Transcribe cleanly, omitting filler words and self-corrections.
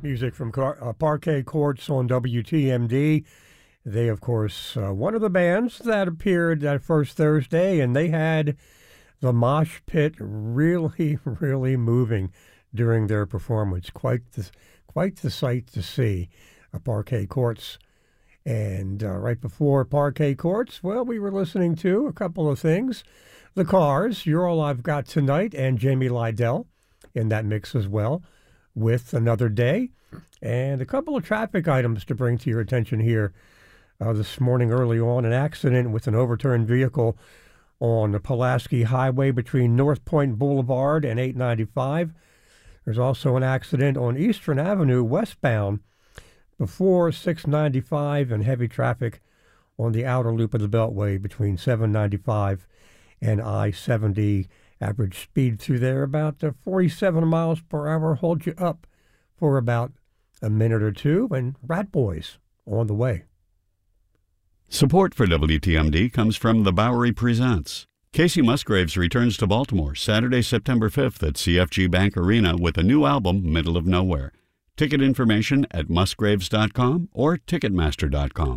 Music from Parquet Courts on WTMD. They, of course, one of the bands that appeared that first Thursday, and they had the mosh pit really, really moving during their performance. Quite the sight to see, Parquet Courts. And right before Parquet Courts, well, we were listening to a couple of things. The Cars, You're All I've Got Tonight, and Jamie Lydell in that mix as well, with Another Day. And a couple of traffic items to bring to your attention here this morning early on. An accident with an overturned vehicle on the Pulaski Highway between North Point Boulevard and 895. There's also an accident on Eastern Avenue westbound before 695, and heavy traffic on the outer loop of the Beltway between 795 and I-70. Average speed through there about 47 miles per hour. Hold you up for about a minute or two, and Rat Boys on the way. Support for WTMD comes from The Bowery Presents. Casey Musgraves returns to Baltimore Saturday, September 5th at CFG Bank Arena with a new album, Middle of Nowhere. Ticket information at musgraves.com or ticketmaster.com.